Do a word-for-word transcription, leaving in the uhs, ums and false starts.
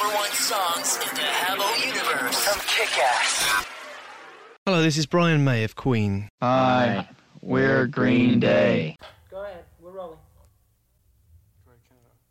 one songs in the Habbo universe from Kick-Ass. Hello, this is Brian May of Queen. Hi, we're Green Day. Go ahead, we're rolling.